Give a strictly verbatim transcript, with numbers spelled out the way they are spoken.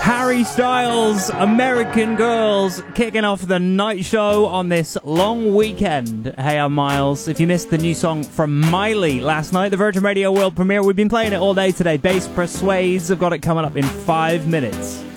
Harry Styles, American Girls, kicking off the night show on this long weekend. Hey, I'm Miles. If you missed the new song from Miley last night, the Virgin Radio World Premiere, we've been playing it all day today. Bass Persuades, I've got it coming up in five minutes.